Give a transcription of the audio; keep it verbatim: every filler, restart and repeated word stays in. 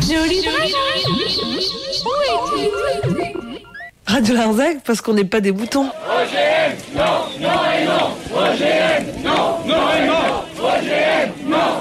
Joli Radio Larzac, parce qu'on n'est pas des boutons. O G M, non, non et non. O G M, non, non et non. O G M, non.